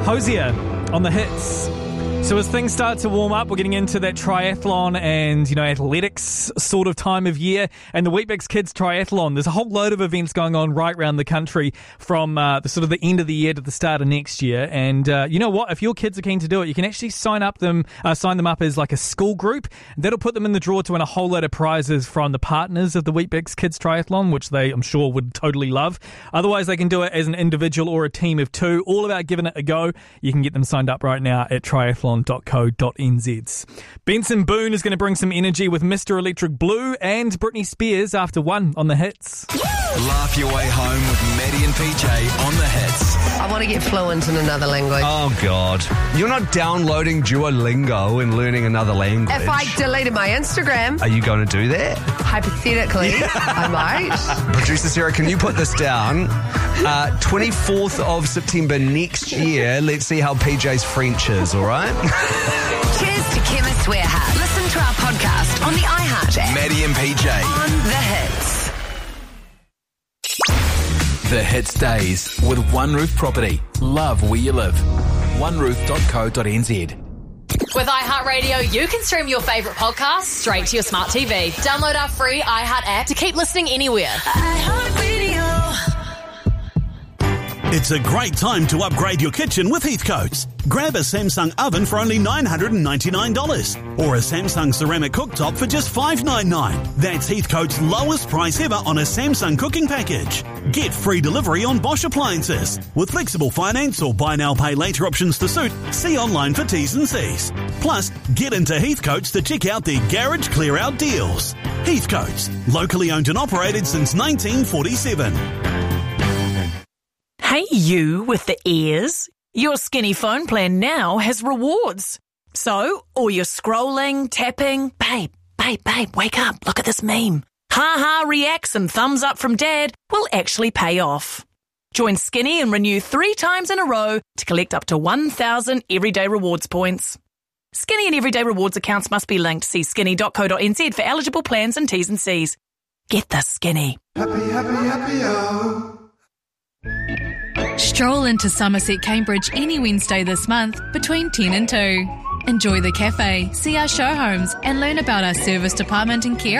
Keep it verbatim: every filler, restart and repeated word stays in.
Hosier on the hits. So as things start to warm up, we're getting into that triathlon and, you know, athletics sort of time of year. And the Weet-Bix Kids Triathlon, there's a whole load of events going on right around the country from uh, the sort of the end of the year to the start of next year. And uh, you know what? If your kids are keen to do it, you can actually sign up them, uh, sign them up as like a school group. That'll put them in the draw to win a whole load of prizes from the partners of the Weet-Bix Kids Triathlon, which they, I'm sure, would totally love. Otherwise, they can do it as an individual or a team of two. All about giving it a go. You can get them signed up right now at triathlon dot co dot n z. Benson Boone is going to bring some energy with Mister Electric Blue and Britney Spears after one on the hits. Laugh your way home with Maddie and P J on the hits. I want to get fluent in another language. Oh, God. You're not downloading Duolingo and learning another language. If I deleted my Instagram, Are you going to do that? hypothetically, I might. Producer Sarah, can you put this down? Uh, twenty-fourth of September next year. Let's see how P J's French is, all right? Cheers to Chemist Warehouse. Listen to our podcast on the iHeart app. Maddie and P J. On the hits. The Hits Days with One Roof Property. Love where you live. one roof dot co dot n z. With iHeartRadio, you can stream your favourite podcasts straight to your smart T V. Download our free iHeart app to keep listening anywhere. iHeartRadio. It's a great time to upgrade your kitchen with Heathcote's. Grab a Samsung oven for only nine hundred ninety-nine dollars or a Samsung ceramic cooktop for just five hundred ninety-nine dollars. That's Heathcote's lowest price ever on a Samsung cooking package. Get free delivery on Bosch appliances. With flexible finance or buy now pay later options to suit, see online for T's and C's. Plus, get into Heathcote's to check out their garage clear out deals. Heathcote's, locally owned and operated since nineteen forty-seven. Hey, you with the ears. Your Skinny phone plan now has rewards. So, all your scrolling, tapping, babe, babe, babe, wake up, look at this meme. Ha-ha reacts and thumbs up from dad will actually pay off. Join Skinny and renew three times in a row to collect up to one thousand everyday rewards points. Skinny and everyday rewards accounts must be linked. See skinny dot co dot n z for eligible plans and T's and C's. Get the Skinny. Happy, happy, happy, oh. Stroll into Somerset Cambridge any Wednesday this month between ten and two. Enjoy the cafe, see our show homes and learn about our service department and care